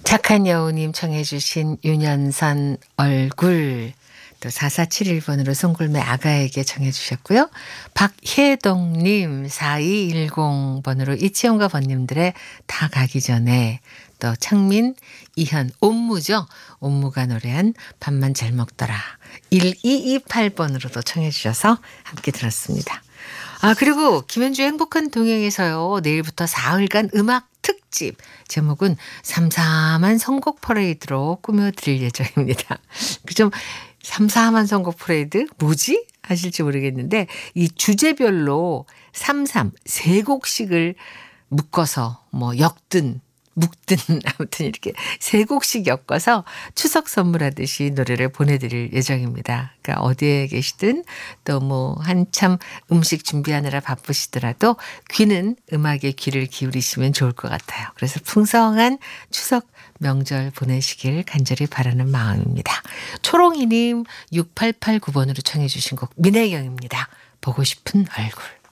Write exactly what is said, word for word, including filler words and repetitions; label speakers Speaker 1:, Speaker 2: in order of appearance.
Speaker 1: 착한 여우님 청해 주신 윤현선 얼굴, 또 사사칠일 번으로 송골매 아가에게 청해 주셨고요. 박혜동님 사이일공 번으로 이치영과 번님들의 다 가기 전에, 또 창민, 이현, 옴무죠. 옴무가 노래한 밥만 잘 먹더라 일이이팔 번으로도 청해 주셔서 함께 들었습니다. 아, 그리고 김현주의 행복한 동행에서요, 내일부터 사흘간 음악 특집, 제목은 삼삼한 선곡 퍼레이드로 꾸며드릴 예정입니다. 그 좀 삼삼한 선곡 퍼레이드 뭐지? 하실지 모르겠는데, 이 주제별로 삼삼 세 곡씩을 묶어서 뭐 엮든 묵든 아무튼 이렇게 세 곡씩 엮어서 추석 선물하듯이 노래를 보내드릴 예정입니다. 그러니까 어디에 계시든, 또 뭐 한참 음식 준비하느라 바쁘시더라도 귀는 음악에 귀를 기울이시면 좋을 것 같아요. 그래서 풍성한 추석 명절 보내시길 간절히 바라는 마음입니다. 초롱이님 육팔팔구 번으로 청해 주신 곡 민혜경입니다. 보고 싶은 얼굴.